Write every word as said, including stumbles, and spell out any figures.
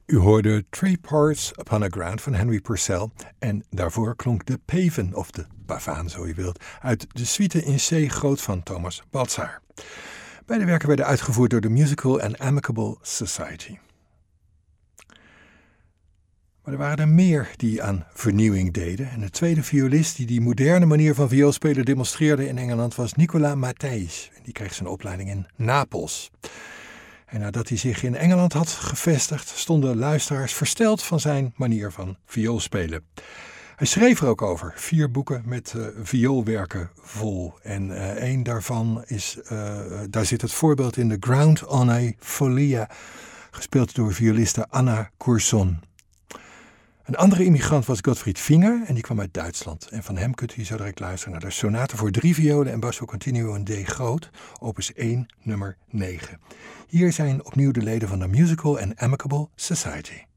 U hoorde Three Parts Upon a Ground van Henry Purcell en daarvoor klonk de Paven, of de Pavaan zo je wilt, uit de suite in C groot van Thomas Baltzar. Beide werken werden uitgevoerd door de Musical and Amicable Society. Maar er waren er meer die aan vernieuwing deden. En de tweede violist die die moderne manier van vioolspelen demonstreerde in Engeland was Nicolas Matthijs. En die kreeg zijn opleiding in Napels. En nadat hij zich in Engeland had gevestigd, stonden luisteraars versteld van zijn manier van vioolspelen. Hij schreef er ook over, vier boeken met uh, vioolwerken vol. En uh, één daarvan is, uh, daar zit het voorbeeld in, The Ground on a Folia, gespeeld door violiste Anna Courson. Een andere immigrant was Gottfried Finger en die kwam uit Duitsland. En van hem kunt u zo direct luisteren naar de sonate voor drie violen en basso continuo in D groot, opus één, nummer negen. Hier zijn opnieuw de leden van de Musical and Amicable Society.